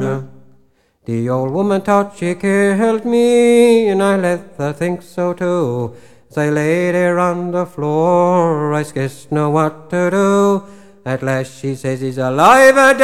wrong. The old woman thought she killed me, and I let her think so too. As I lay there on the floor, I scarce know what to do. At last she says he's alive or dead.